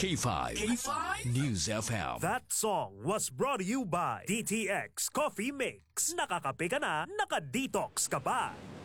K5 News FM. That song was brought to you by DTX Coffee Mix. Nakakape ka na, naka-detox ka pa.